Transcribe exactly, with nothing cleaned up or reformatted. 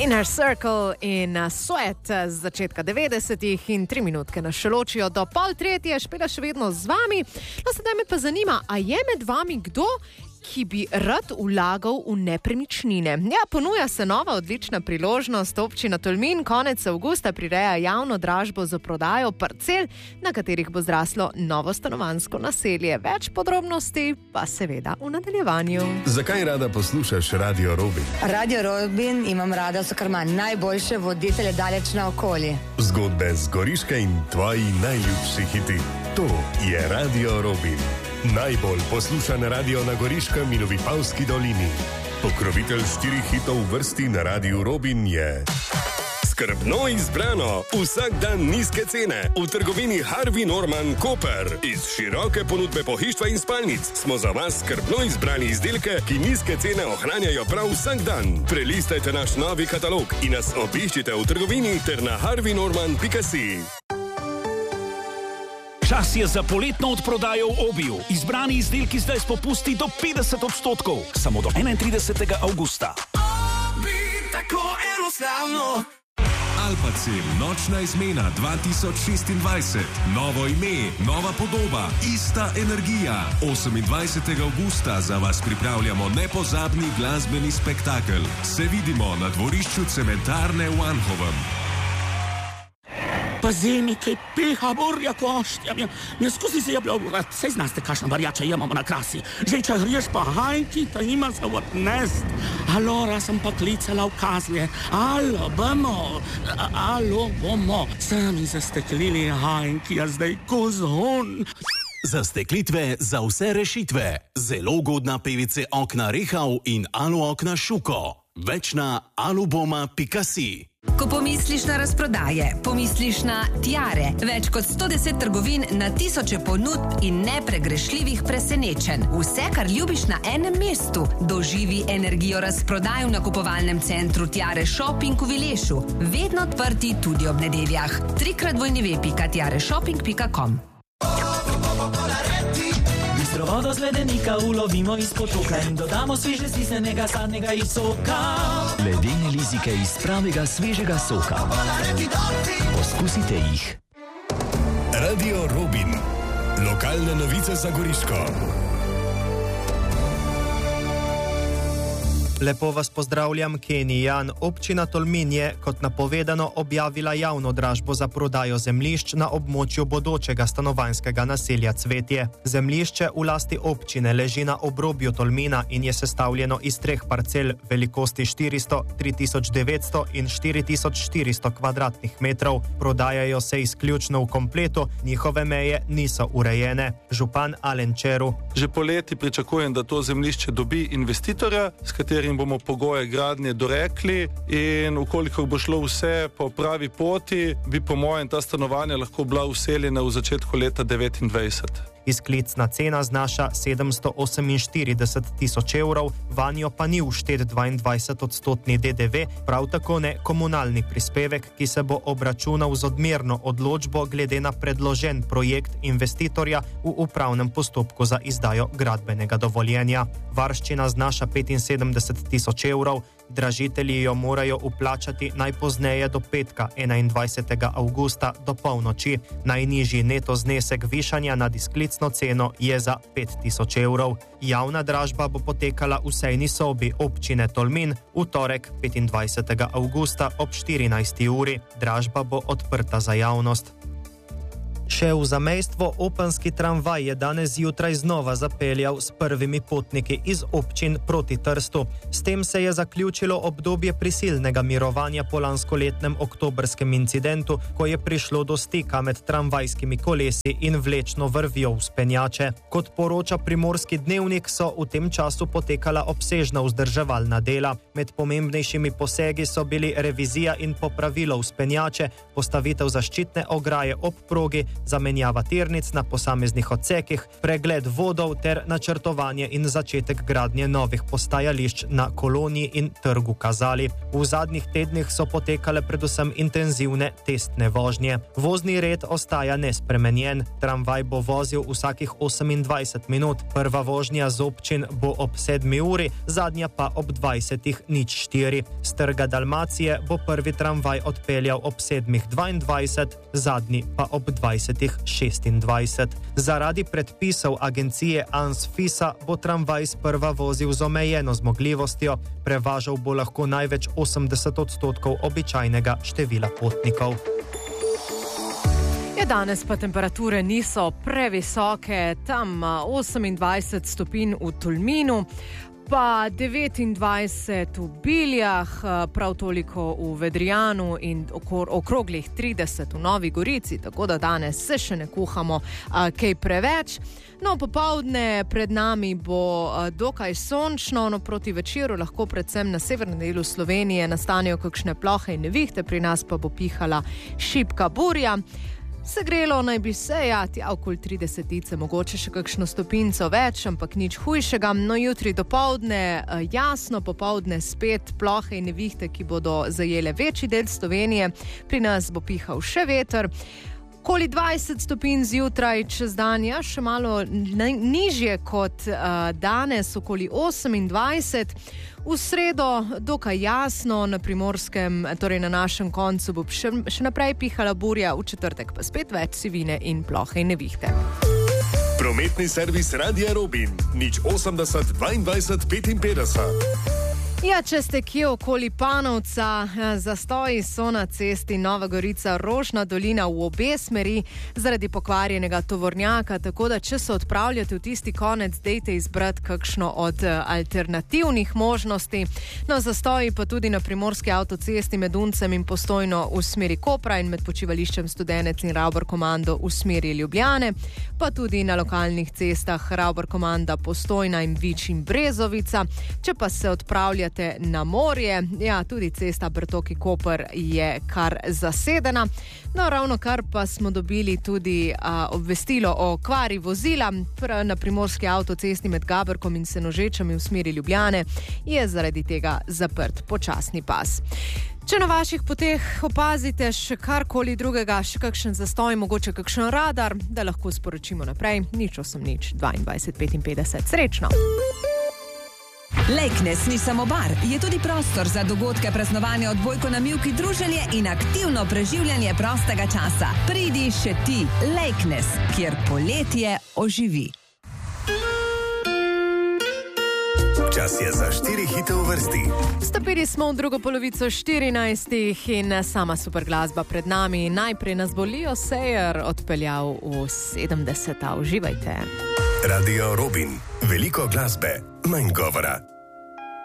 Inner Circle in Sweat z začetka devetdesetih in tri minutke nas še ločijo do pol tretje, Špela še vedno z vami. No, sedaj me pa zanima, a je med vami kdo, ki bi rad vlagal v nepremičnine? Ja, ponuja se nova odlična priložnost. Občina Tolmin konec avgusta prireja javno dražbo za prodajo parcel, na katerih bo zraslo novo stanovanjsko naselje. Več podrobnosti pa seveda v nadaljevanju. Zakaj rada poslušaš Radio Robin? Radio Robin imam rada, so kar ima najboljše voditelje daleč naokoli. Zgodbe z Goriške in tvoji najljubši hiti. To je Radio Robin. Najbolj poslušan radio na Goriškem in v Vipavski dolini. Pokrovitelj štirih hitov v vrsti na Radiu Robin je... Skrbno izbrano. Vsak dan nizke cene. V trgovini Harvey Norman Koper. Iz široke ponudbe pohištva in spalnic smo za vas skrbno izbrali izdelke, ki nizke cene ohranjajo prav vsak dan. Prelistajte naš novi katalog in nas obiščite v trgovini ter na harvey norman pika si. Čas je za poletno odprodajo v Obiju. Izbrani izdelki zdaj s popusti do petdeset odstotkov. Samo do enaintridesetega avgusta. Obi, tako enostavno. Alpacil, nočna izmena dva tisoč šestindvajset. Novo ime, nova podoba, ista energija. osemindvajsetega avgusta za vas pripravljamo nepozabni glasbeni spektakel. Se vidimo na dvorišču cementarne v Anhovem. Pazi mi, kaj piha burja koštja. Ne skozi se je bilo, sej znaste, kašna varjača imamo na krasi. Že če greš pa hajki, ta ima se odnest. Alora sem pa klicala v kazlje. Alo, bomo, alo, bomo. Sami zasteklili hajki, a zdaj kozhon. Zasteklitve za vse rešitve. Zelo ugodna pevice okna Rehau in Alu okna Šuko. Več na aluboma pika si. Ko pomisliš na razprodaje, pomisliš na Tiare. Več kot sto deset trgovin na tisoče ponudb in nepregrešljivih presenečenj. Vse, kar ljubiš na enem mestu. Doživi energijo razprodaj v nakupovalnem centru Tiare Shopping v Vilešu. Vedno odprti tudi ob nedeljah. trikrat dvojni ve pika tiare shopping pika com. Bistro vodo z ledenika ulovimo iz potoka in dodamo sveže stisnenega sadnega iz soka. Ledene lizike iz pravega svežega soka. Poskusite jih. Radio Robin. Lokalne novice za Goriško. Lepo vas pozdravljam, Kenny Jan. Občina Tolmin je, kot napovedano, objavila javno dražbo za prodajo zemljišč na območju bodočega stanovanjskega naselja Cvetje. Zemljišče v lasti občine leži na obrobju Tolmina in je sestavljeno iz treh parcel velikosti štiristo, tri tisoč devetsto in štiri tisoč štiristo kvadratnih metrov. Prodajajo se izključno v kompletu, njihove meje niso urejene. Župan Alen Čeru. Že poleti pričakujem, da to zemljišče dobi investitorja, s katerim bomo pogoje gradnje dorekli, in ukolikor bo šlo vse po pravi poti, bi po mojem ta stanovanja lahko bila vseljena v začetku leta devetindvajset. Izklicna cena znaša sedemsto oseminštirideset tisoč evrov, vanjo pa ni vštet dvaindvajset odstotni D D V, prav tako ne komunalni prispevek, ki se bo obračunal z odmerno odločbo glede na predložen projekt investitorja v upravnem postopku za izdajo gradbenega dovoljenja. Varščina znaša petinsedemdeset tisoč evrov, dražitelji jo morajo vplačati najpozneje do petka enaindvajsetega avgusta do polnoči. Najnižji neto znesek višanja nad izklicno ceno je za pet tisoč evrov. Javna dražba bo potekala v sejni sobi občine Tolmin v torek petindvajsetega avgusta ob štirinajsti uri. Dražba bo odprta za javnost. Še v zamejstvo openski tramvaj je danes zjutraj znova zapeljal s prvimi potniki iz občin proti Trstu. S tem se je zaključilo obdobje prisilnega mirovanja po lanskoletnem oktobrskem incidentu, ko je prišlo do stika med tramvajskimi kolesi in vlečno vrvjo vzpenjače. Kot poroča Primorski dnevnik, so v tem času potekala obsežna vzdrževalna dela. Med pomembnejšimi posegi so bili revizija in popravilo vzpenjače, postavitev zaščitne ograje ob progi, zamenjava tirnic na posameznih odsekih, pregled vodov ter načrtovanje in začetek gradnje novih postajališč na Koloniji in Trgu Kazali. V zadnjih tednih so potekale predvsem intenzivne testne vožnje. Vozni red ostaja nespremenjen. Tramvaj bo vozil vsakih osemindvajset minut. Prva vožnja z občin bo ob sedmi uri, zadnja pa ob dvajsetih nič štiri. Z Trga Dalmacije bo prvi tramvaj odpeljal ob sedmih dvaindvajset, zadnji pa ob dvajsetih šestindvajset. Zaradi predpisov agencije ANSFISA bo tramvaj sprva vozil z omejeno zmogljivostjo, prevažal bo lahko največ osemdeset odstotkov običajnega števila potnikov. Je danes pa temperature niso previsoke, tam osemindvajset stopinj v Tolminu, pa devetindvajset v Biljah, prav toliko v Vedrijanu in okroglih trideset v Novi Gorici, tako da danes se še ne kuhamo a, kaj preveč. No, popoldne pred nami bo a, dokaj sončno, no proti večeru lahko predvsem na severnem delu Slovenije nastanejo kakšne plohe in nevihte, pri nas pa bo pihala šibka burja. Segrelo naj bi se, ja, tja okoli tridesetice, mogoče še kakšno stopinco več, ampak nič hujšega. No, jutri dopoldne jasno, popoldne spet plohe in nevihte, ki bodo zajele večji del Slovenije. Pri nas bo pihal še veter. Okoli dvajset stopinj zjutraj, čez dan, ja, še malo nižje kot uh, danes, okoli osemindvajset. V sredo dokaj jasno, na Primorskem, torej na našem koncu, bo še, še naprej pihala burja, v četrtek pa spet več sivine in plohe in nevihte. Prometni servis Radia Robin, nič osemdeset dvaindvajset petinpetdeset. Ja, če ste kje okoli Panovca, zastoji so na cesti Nova Gorica-Rožna dolina v obe smeri zaradi pokvarjenega tovornjaka, tako da če se odpravljate v tisti konec, dejte izbrati kakšno od alternativnih možnosti. No, zastoji pa tudi na primorski avtocesti med Uncem in Postojno v smeri Kopra in med počivališčem Studenec in Ravbar komando v smeri Ljubljane, pa tudi na lokalnih cestah Ravbar komanda Postojna in Vič in Brezovica. Če pa se odpravljate na morje, ja, tudi cesta Brtoki-Koper je kar zasedena. No, ravno kar pa smo dobili tudi a, obvestilo o kvari vozila pr- na primorski avtocesti med Gaberkom in Senožečami v smeri Ljubljane, je zaradi tega zaprt počasni pas. Če na vaših poteh opazite še karkoli drugega, še kakšen zastoj, mogoče kakšen radar, da lahko sporočimo naprej, nič osem nič dvaindvajset petinpetdeset. Srečno! Lejknes ni samo bar, je tudi prostor za dogodke, praznovanja, odbojko na mivki, druženje in aktivno preživljanje prostega časa. Pridi še ti, Lejknes, kjer poletje oživi. Čas je za štiri hite v vrsti. Stopili smo v drugo polovico štirinajstih in sama super glasba pred nami. Najprej nas bo Leo Sayer odpeljal v sedemdeseta. Uživajte. Radio Robin. Veliko glasbe, manj govora.